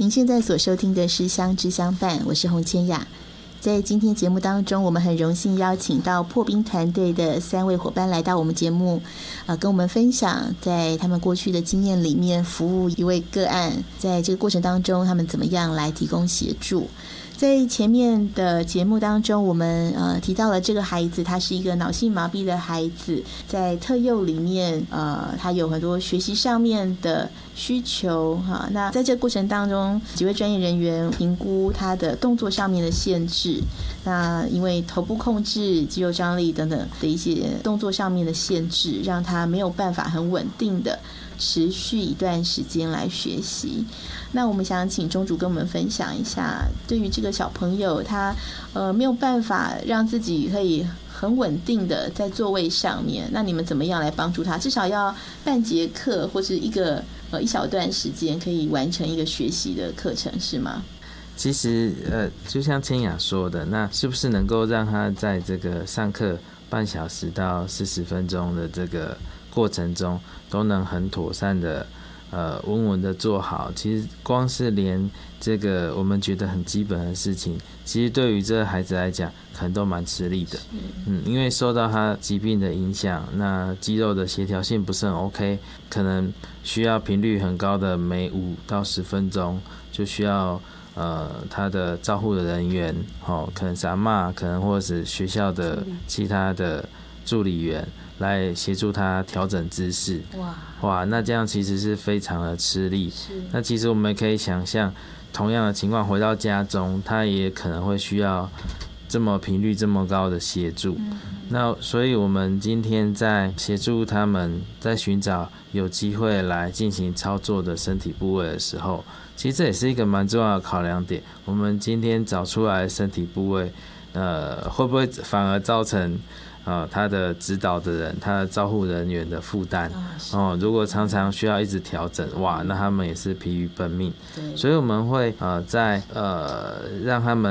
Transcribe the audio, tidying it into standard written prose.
您现在所收听的是香知相伴，我是洪千雅。在今天节目当中，我们很荣幸邀请到破冰团队的3位伙伴来到我们节目，跟我们分享在他们过去的经验里面服务一位个案，在这个过程当中他们怎么样来提供协助。在前面的节目当中，我们提到了这个孩子，他是一个脑性麻痹的孩子，在特幼里面，他有很多学习上面的需求哈。那在这个过程当中，几位专业人员评估他的动作上面的限制，那因为头部控制、肌肉张力等等的一些动作上面的限制，让他没有办法很稳定的持续一段时间来学习。那我们想请钟主跟我们分享一下，对于这个小朋友，他没有办法让自己可以很稳定的在座位上面，那你们怎么样来帮助他？至少要半节课或是一小段时间可以完成一个学习的课程，是吗？ 其实就像千雅说的，那是不是能够让他在这个上课半小时到40分钟的这个过程中，都能很妥善的稳稳的做好？其实光是连这个我们觉得很基本的事情，其实对于这个孩子来讲，可能都蛮吃力的。因为受到他疾病的影响，那肌肉的协调性不是很 OK， 可能需要频率很高的，每5到10分钟就需要他的照护的人员，可能是阿嬷，可能或者是学校的其他的助理员来协助他调整姿势。哇，那这样其实是非常的吃力。那其实我们可以想象，同样的情况回到家中，他也可能会需要这么频率这么高的协助。那所以我们今天在协助他们在寻找有机会来进行操作的身体部位的时候，其实这也是一个蛮重要的考量点。我们今天找出来的身体部位，会不会反而造成他的指导的人、他的照护人员的负担？如果常常需要一直调整，哇，那他们也是疲于奔命。所以我们会在让他们